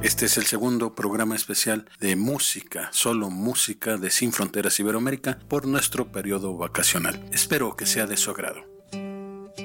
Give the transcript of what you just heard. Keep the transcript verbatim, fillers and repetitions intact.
Este es el segundo programa especial de música, solo música de Sin Fronteras Iberoamérica por nuestro periodo vacacional. Espero que sea de su agrado.